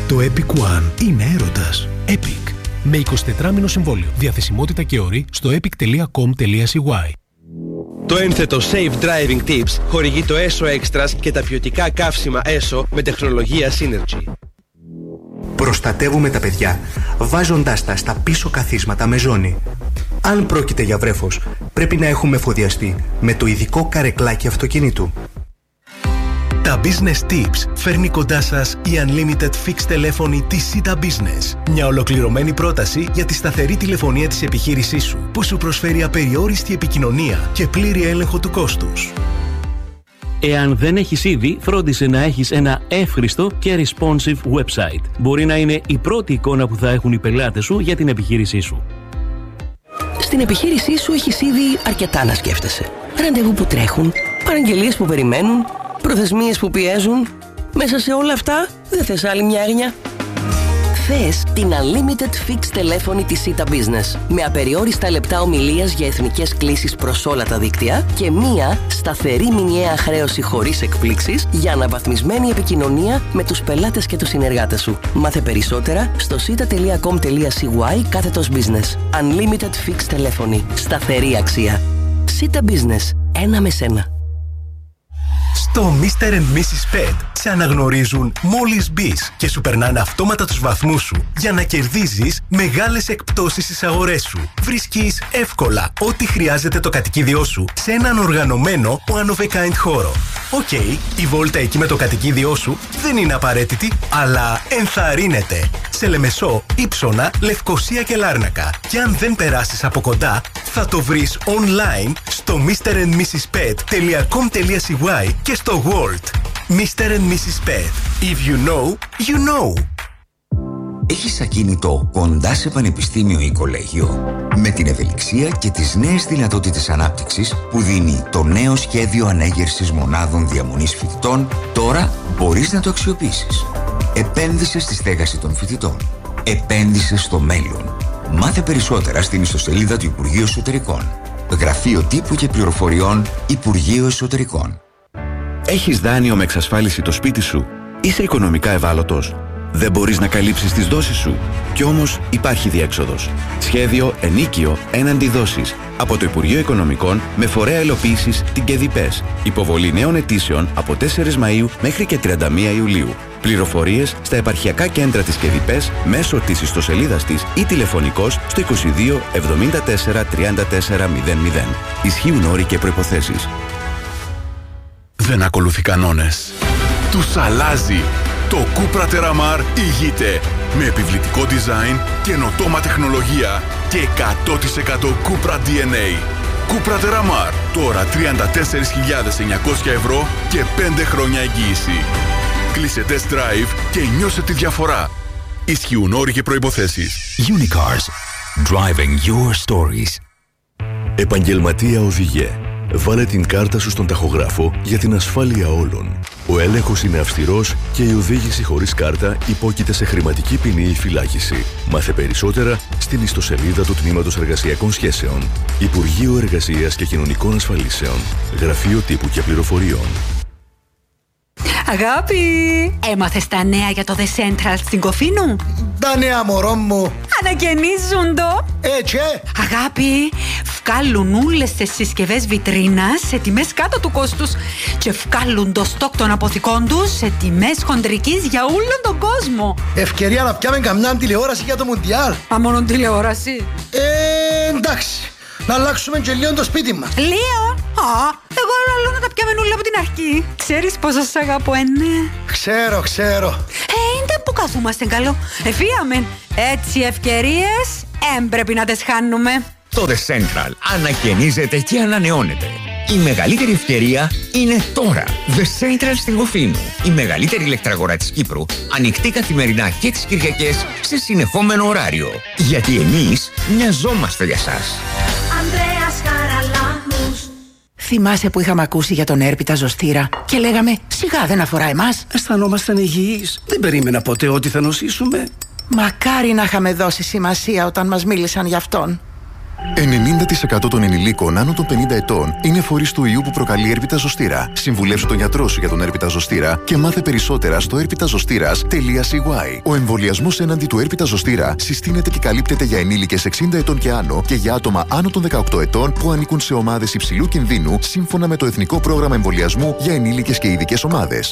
Το Epic One είναι έρωτας. Epic. Με 24 μήνο συμβόλαιο. Διαθεσιμότητα και όροι στο epic.com.cy. Το ένθετο Safe Driving Tips χορηγεί το ESO Extras και τα ποιοτικά καύσιμα ESO με τεχνολογία Synergy. Προστατεύουμε τα παιδιά βάζοντάς τα στα πίσω καθίσματα με ζώνη. Αν πρόκειται για βρέφος, πρέπει να έχουμε εφοδιαστεί με το ειδικό καρεκλάκι αυτοκινήτου. Τα Business Tips φέρνει κοντά σας η Unlimited Fixed τηλέφωνη της Sita Business. Μια ολοκληρωμένη πρόταση για τη σταθερή τηλεφωνία της επιχείρησής σου, που σου προσφέρει απεριόριστη επικοινωνία και πλήρη έλεγχο του κόστους. Εάν δεν έχεις ήδη, φρόντισε να έχεις ένα εύχριστο και responsive website. Μπορεί να είναι η πρώτη εικόνα που θα έχουν οι πελάτες σου για την επιχείρησή σου. Στην επιχείρησή σου έχεις ήδη αρκετά να σκέφτεσαι. Ραντεβού που τρέχουν, παραγγελίες που περιμένουν, προθεσμίες που πιέζουν. Μέσα σε όλα αυτά δεν θες άλλη μια έρνια? Θες την Unlimited Fixed τηλέφωνη της Sita Business με απεριόριστα λεπτά ομιλίας για εθνικές κλήσεις προς όλα τα δίκτυα και μία σταθερή μηνιαία χρέωση χωρίς εκπλήξεις για αναβαθμισμένη επικοινωνία με τους πελάτες και τους συνεργάτες σου. Μάθε περισσότερα στο sita.com.cy/business. Unlimited Fixed τηλέφωνη. Σταθερή αξία. Sita Business. Ένα με σένα. Στο Mr. and Mrs. Pet σε αναγνωρίζουν μόλις μπεις και σου περνάνε αυτόματα τους βαθμούς σου για να κερδίζεις μεγάλες εκπτώσεις στις αγορές σου. Βρίσκεις εύκολα ό,τι χρειάζεται το κατοικίδιό σου σε έναν οργανωμένο one of a kind χώρο. Οκ, η βόλτα εκεί με το κατοικίδιό σου δεν είναι απαραίτητη, αλλά ενθαρρύνεται. Σε Λεμεσό, Ύψωνα, Λευκοσία και Λάρνακα. Και αν δεν περάσεις από κοντά, θα το βρεις online στο mrandmrspet.com.cy και στο World. Mr. and Mrs. Pet. If you know, you know. Έχεις ακίνητο κοντά σε πανεπιστήμιο ή κολέγιο? Με την ευελιξία και τις νέες δυνατότητες ανάπτυξης που δίνει το νέο σχέδιο ανέγερσης μονάδων διαμονής φοιτητών, τώρα μπορείς να το αξιοποιήσεις. Επένδυσε στη στέγαση των φοιτητών. Επένδυσε στο μέλλον. Μάθε περισσότερα στην ιστοσελίδα του Υπουργείου Εσωτερικών. Γραφείο Τύπου και Πληροφοριών Υπουργείο Εσωτερικών. Έχεις δάνειο με εξασφάλιση το σπίτι σου? Είσαι οικονομικά ευάλωτος? Δεν μπορείς να καλύψεις τις δόσεις σου? Κι όμως υπάρχει διέξοδος. Σχέδιο ενίκιο έναντι δόσης. Από το Υπουργείο Οικονομικών με φορέα υλοποίησης την ΚΕΔΙΠΕΣ. Υποβολή νέων αιτήσεων από 4 Μαΐου μέχρι και 31 Ιουλίου. Πληροφορίες στα επαρχιακά κέντρα της ΚΕΔΙΠΕΣ μέσω της ιστοσελίδας της ή τηλεφωνικός στο 22 74 34 00. Ισχύουν όροι και προϋποθέσεις. Δεν ακολουθεί κανόνες. Τους αλλάζει. Το Cupra Terramar ηγείται με επιβλητικό design, καινοτόμα τεχνολογία και 100% Cupra DNA. Cupra Terramar. Τώρα 34.900 ευρώ και 5 χρόνια εγγύηση. Κλείσε test drive και νιώσε τη διαφορά. Ισχύουν όροι και προϋποθέσεις. Unicars. Driving your stories. Επαγγελματία οδηγέ. Βάλε την κάρτα σου στον ταχογράφο για την ασφάλεια όλων. Ο έλεγχος είναι αυστηρός και η οδήγηση χωρίς κάρτα υπόκειται σε χρηματική ποινή ή φυλάκιση. Μάθε περισσότερα στην ιστοσελίδα του Τμήματος Εργασιακών Σχέσεων. Υπουργείο Εργασίας και Κοινωνικών Ασφαλίσεων. Γραφείο Τύπου και Πληροφοριών. Αγάπη, έμαθες τα νέα για το The Central στην Κοφίνου? Τα νέα, μωρό μου. Ανακαινίζουν το. Έτσι. Αγάπη, βγάλουν όλες τις συσκευές βιτρίνας σε τιμές κάτω του κόστους και βγάλουν το στόκ των αποθηκών τους σε τιμές χοντρικής για όλον τον κόσμο. Ευκαιρία να πιάμε καμιά τηλεόραση για το Μουντιάλ. Α, μόνο τηλεόραση? Εντάξει. Να αλλάξουμε και λίγο το σπίτι μας. Λίγο? Εγώ λέω να τα πιάμε όλα από την αρχή. Ξέρεις πόσο σ' αγαπώ, ναι? Ξέρω. Είναι που καθούμαστε καλό. Εφίαμεν. Έτσι ευκαιρίες πρέπει να τις χάνουμε. Το The Central ανακαινίζεται και ανανεώνεται. Η μεγαλύτερη ευκαιρία είναι τώρα. The Central στην Κοφίνου. Η μεγαλύτερη ηλεκτραγορά της Κύπρου, ανοιχτή καθημερινά και τις Κυριακές σε συνεχόμενο ωράριο. Γιατί εμείς μοιαζόμαστε για σας. Ανδρέας Χαραλάμπους. Θυμάσαι που είχαμε ακούσει για τον έρπιτα ζωστήρα και λέγαμε σιγά δεν αφορά εμάς? Αισθανόμασταν υγιείς. Δεν περίμενα ποτέ ότι θα νοσήσουμε. Μακάρι να είχαμε δώσει σημασία όταν μας μίλησαν γι' αυτόν. 90% των ενηλίκων άνω των 50 ετών είναι φορείς του ιού που προκαλεί έρπιτα ζωστήρα. Συμβουλεύσου τον γιατρό σου για τον έρπιτα ζωστήρα και μάθε περισσότερα στο erpitazostira.cy. Ο εμβολιασμός έναντι του έρπιτα ζωστήρα συστήνεται και καλύπτεται για ενήλικες 60 ετών και άνω και για άτομα άνω των 18 ετών που ανήκουν σε ομάδες υψηλού κινδύνου σύμφωνα με το Εθνικό Πρόγραμμα Εμβολιασμού για ενήλικες και ειδικές ομάδες.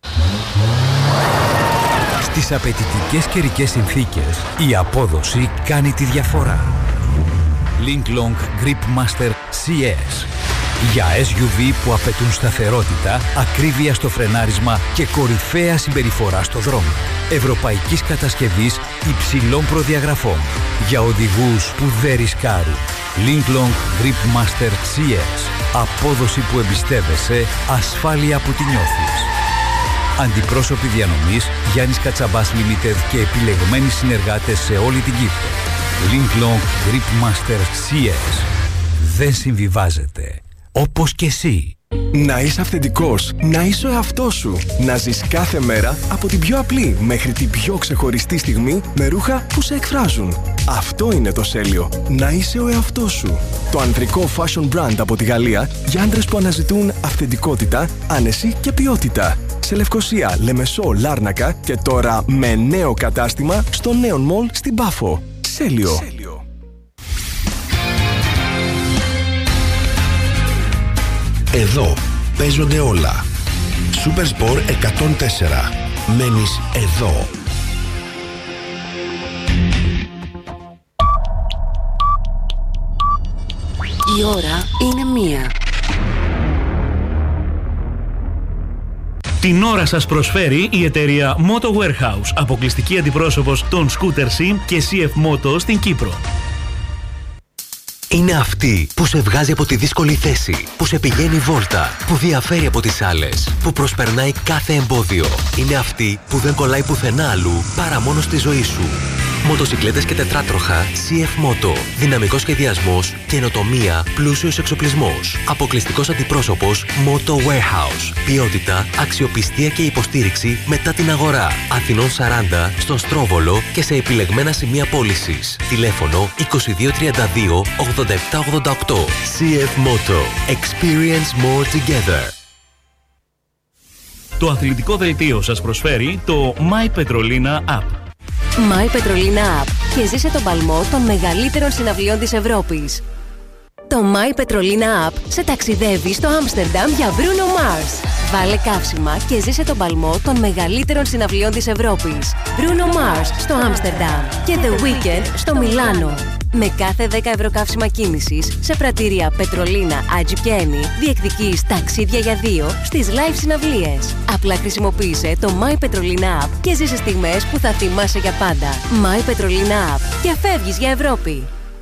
Στις απαιτητικές καιρικές συνθήκες, η απόδοση κάνει τη διαφορά. Linklong Gripmaster CS. Για SUV που απαιτούν σταθερότητα, ακρίβεια στο φρενάρισμα και κορυφαία συμπεριφορά στο δρόμο. Ευρωπαϊκής κατασκευής υψηλών προδιαγραφών. Για οδηγούς που δεν ρισκάρουν. Linklong Gripmaster CS. Απόδοση που εμπιστεύεσαι, ασφάλεια που τη νιώθεις. Αντιπρόσωποι διανομής Γιάννης Κατσαμπάς Limited και επιλεγμένοι συνεργάτες σε όλη την Κύπρο. Linklong Gripmaster CS. Δεν συμβιβάζεται. Όπως και εσύ. Να είσαι αυθεντικός, να είσαι ο εαυτός σου. Να ζεις κάθε μέρα από την πιο απλή μέχρι την πιο ξεχωριστή στιγμή με ρούχα που σε εκφράζουν. Αυτό είναι το Celio. Να είσαι ο εαυτός σου. Το ανδρικό fashion brand από τη Γαλλία για άντρες που αναζητούν αυθεντικότητα, άνεση και ποιότητα. Σε Λευκοσία, Λεμεσό, Λάρνακα και τώρα με νέο κατάστημα στο Neon Mall στην Πάφο. Celio. Εδώ παίζονται όλα. Supersport 104. Μένεις εδώ. Η ώρα είναι 1. Την ώρα σας προσφέρει η εταιρεία Moto Warehouse, αποκλειστική αντιπρόσωπος των Scooter Sim και CF Moto στην Κύπρο. Είναι αυτή που σε βγάζει από τη δύσκολη θέση, που σε πηγαίνει βόλτα, που διαφέρει από τις άλλες, που προσπερνάει κάθε εμπόδιο. Είναι αυτή που δεν κολλάει πουθενά αλλού παρά μόνο στη ζωή σου. Μοτοσικλέτες και τετράτροχα CF Moto. Δυναμικός σχεδιασμός, καινοτομία, πλούσιος εξοπλισμός. Αποκλειστικός αντιπρόσωπος Moto Warehouse. Ποιότητα, αξιοπιστία και υποστήριξη μετά την αγορά. Αθηνών 40 στον Στρόβολο και σε επιλεγμένα σημεία πώλησης. Τηλέφωνο 2232 8788. CF Moto. Experience more together. Το αθλητικό δελτίο σας προσφέρει το My Petrolina App. My Petrolina App και ζήσε τον παλμό των μεγαλύτερων συναυλιών της Ευρώπης. Το My Petrolina App σε ταξιδεύει στο Άμστερνταμ για Bruno Mars. Βάλε καύσιμα και ζήσε τον παλμό των μεγαλύτερων συναυλιών της Ευρώπης. Bruno Mars στο Άμστερνταμ και The Weeknd στο Μιλάνο. Με κάθε 10 ευρώ καύσιμα κίνησης σε πρατήρια Πετρολίνα, Ατζιπιένι, διεκδικείς ταξίδια για 2 στις live συναυλίες. Απλά χρησιμοποίησε το My Petrolina App και ζήσε στιγμές που θα θυμάσαι για πάντα. My Petrolina App και φεύγεις για Ευρώπη.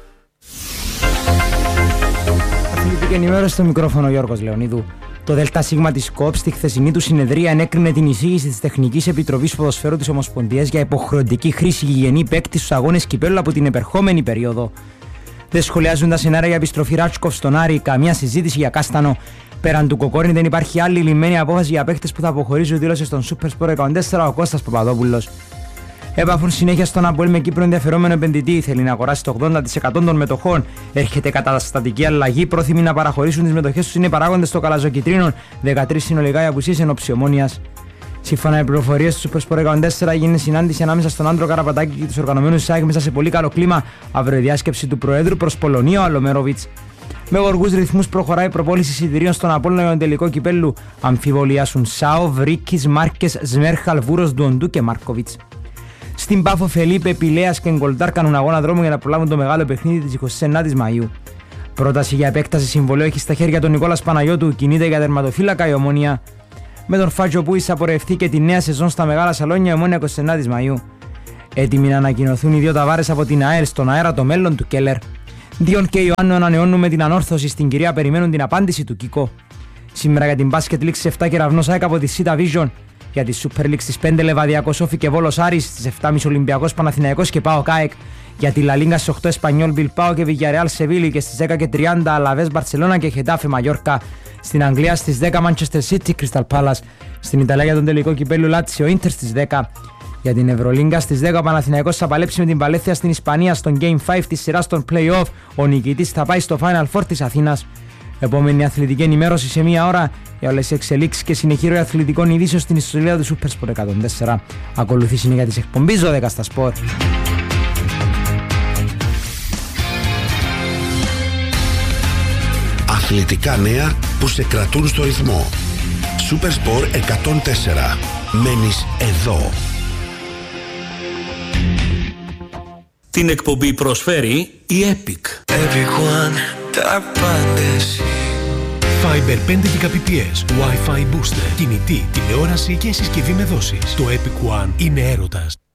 Αθλητική ενημέρωση στο μικρόφωνο Γιώργος Λεωνίδου. Το ΔΣ της ΚΟΠ στη χθεσινή του συνεδρία ενέκρινε την εισήγηση της Τεχνικής Επιτροπής Ποδοσφαίρου της Ομοσπονδίας για υποχρεωτική χρήση γηγενή παίκτη στους αγώνες κυπέλλου από την επερχόμενη περίοδο. Δεν σχολιάζουν τα σενάρια για επιστροφή Ράτσκοφ στον Άρη, καμία συζήτηση για Κάστανο. Πέραν του Κοκόρνη δεν υπάρχει άλλη λυμμένη απόφαση για παίκτες που θα αποχωρήσουν, δήλωσε στον Supersport 104 ο Κώστας Παπαδόπουλος. Έπαφουν συνέχεια στον Αποέλ με Κύπρο ενδιαφερόμενο επενδυτή. Θέλει να αγοράσει το 80% των μετοχών. Έρχεται καταστατική αλλαγή. Πρόθυμοι να παραχωρήσουν τις μετοχές τους είναι οι παράγοντες στο Καλαζοκιτρίνων. 13 συνολικά οι απουσίες εν όψει Ομόνοιας. Σύμφωνα με πληροφορίες του Supersport 104, έγινε συνάντηση ανάμεσα στον Άντρο Καραπατάκη και τους οργανωμένους ΣΑΕΚ μέσα σε πολύ καλό κλίμα. Αύριο διάσκεψη του Προέδρου προς Πολωνία ο Αλομέροβιτς. Με γοργούς ρυθμούς προχωράει η προπόληση εισιτηρίων στον Απόλλωνα για τον τελικό κυπέλλου. Αμφιβολιάσουν Σάο, Βρίκης, Μάρκες, Σμέρχαλ, Βούρος, Ντουοντού και Μάρκοβιτς. Στην Πάφο, Φελίπε, Πηλέας και Γκολτάρ κάνουν αγώνα δρόμου για να προλάβουν το μεγάλο παιχνίδι της 29ης Μαΐου. Πρόταση για επέκταση συμβολέου έχει στα χέρια τον Νικόλας Παναγιώτου, κινείται για τερματοφύλακα η Ομόνια. Με τον Φάτζο που εισαπορευτεί και τη νέα σεζόν στα μεγάλα σαλόνια η Ομόνια 29ης Μαΐου. Έτοιμοι να ανακοινωθούν οι δύο ταβάρες από την ΑΕΛ στον αέρα το μέλλον του Κέλλερ. Διον και Ιωάννου ανανεώνουν με την ανόρθωση, στην κυρία περιμένουν την απάντηση του Κίκο. Σήμερα για την μπάσκετ League 7 κεραυνός ΑΕΚ από τη Σίτα Vision. Για τη Super League στις 5 Λεβαδιακός Όφη και Βόλος Άρης, στις 7.30 Ολυμπιακός Παναθηναϊκός και ΠΑΟΚ ΑΕΚ. Για τη La Liga στις 8 Εσπανιόλ Μπιλπάο και Villarreal Σεβίλη και στις 10.30 Αλαβές Μπαρσελόνα και Χετάφε Μαγιόρκα. Στην Αγγλία στις 10 Manchester City Crystal Palace. Στην Ιταλία για τον τελικό κυπέλλου Λάτσιο Ίντερ στις 10. Για την Ευρωλίγκα στις 10 ο Παναθηναϊκός θα παλέψει με την Παλέθια στην Ισπανία στον Game 5 της σειράς των play-off. Ο νικητής θα πάει στο Final Four της Αθήνας. Επόμενη αθλητική ενημέρωση σε μία ώρα για όλες τις εξελίξεις και συνεχή ροή αθλητικών ειδήσεων στην ιστοσελίδα του Supersport 104. Ακολουθεί συνέχεια της εκπομπής 12 στα Sport. Αθλητικά νέα που σε κρατούν στο ρυθμό. Supersport 104. Μένεις εδώ. Την εκπομπή προσφέρει η Epic. Fiber 5 Gbps, Wi-Fi booster, κινητή, τηλεόραση και συσκευή με δόσεις. Το Epic One είναι έρωτας.